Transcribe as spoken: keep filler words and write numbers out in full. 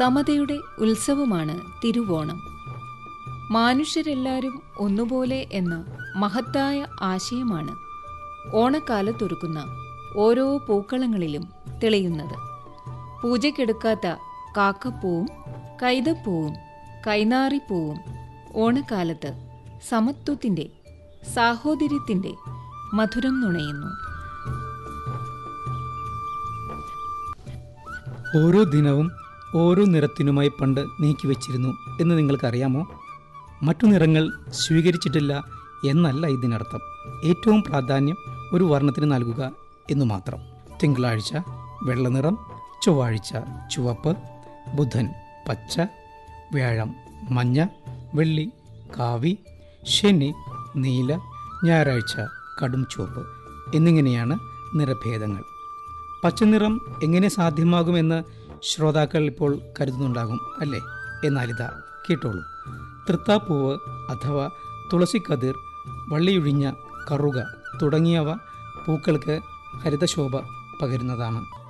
സമതയുടെ ഉത്സവമാണ് തിരുവോണം. മനുഷ്യരെല്ലാവരും ഒന്നുപോലെ എന്ന മഹത്തായ ആശയമാണ് ഓണക്കാലത്തൊരുക്കുന്ന ഓരോ പൂക്കളങ്ങളിലും തെളിയുന്നത്. പൂജയ്ക്കെടുക്കാത്ത കാക്കപ്പൂവും കൈതപ്പൂവും കൈനാറിപ്പൂവും ഓണക്കാലത്ത് സമത്വത്തിൻ്റെ, സാഹോദര്യത്തിൻ്റെ മധുരം നുണയുന്നു. ഓരോ ദിനവും ഓരോ നിറത്തിനുമായി പണ്ട് നീക്കിവെച്ചിരുന്നു എന്ന് നിങ്ങൾക്കറിയാമോ? മറ്റു നിറങ്ങൾ സ്വീകരിച്ചിട്ടില്ല എന്നല്ല ഇതിനർത്ഥം. ഏറ്റവും പ്രാധാന്യം ഒരു വർണ്ണത്തിന് നൽകുക എന്നു മാത്രം. തിങ്കളാഴ്ച വെള്ളനിറം, ചൊവ്വാഴ്ച ചുവപ്പ്, ബുധൻ പച്ച, വ്യാഴം മഞ്ഞ, വെള്ളി കാവി, ശനി നീല, ഞായറാഴ്ച കടും ചുവപ്പ് എന്നിങ്ങനെയാണ് നിറഭേദങ്ങൾ. പച്ചനിറം എങ്ങനെ സാധ്യമാകുമെന്ന് ശ്രോതാക്കൾ ഇപ്പോൾ കരുതുന്നുണ്ടാകും അല്ലേ? എന്നാലിതാ കേട്ടോളൂ. തൃത്താപ്പൂവ് അഥവാ തുളസിക്കതിർ, വള്ളിയൊഴിഞ്ഞ കറുക തുടങ്ങിയവ പൂക്കൾക്ക് ഹരിതശോഭ പകരുന്നതാണ്.